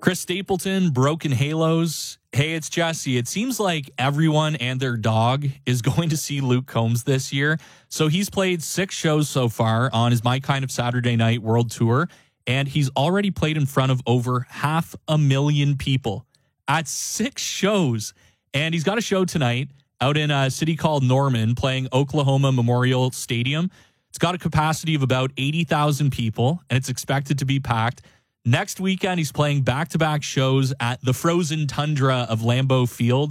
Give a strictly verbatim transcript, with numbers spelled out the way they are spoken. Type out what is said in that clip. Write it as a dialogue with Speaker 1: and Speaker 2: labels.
Speaker 1: Chris Stapleton, Broken Halos. Hey, it's Jesse. It seems like everyone and their dog is going to see Luke Combs this year. So he's played six shows so far on his My Kind of Saturday Night World Tour, and he's already played in front of over half a million people at six shows. And he's got a show tonight out in a city called Norman, playing Oklahoma Memorial Stadium. It's got a capacity of about eighty thousand people, and it's expected to be packed. Next weekend, he's playing back-to-back shows at the frozen tundra of Lambeau Field